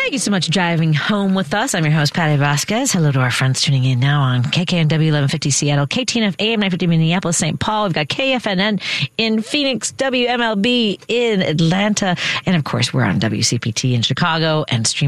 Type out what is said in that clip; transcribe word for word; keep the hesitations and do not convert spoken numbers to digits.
Thank you so much for driving home with us. I'm your host, Patty Vasquez. Hello to our friends tuning in now on K K N W eleven fifty Seattle, K T N F A M nine fifty Minneapolis, Saint Paul. We've got K F N N in Phoenix, W M L B in Atlanta, and of course, we're on W C P T in Chicago and stream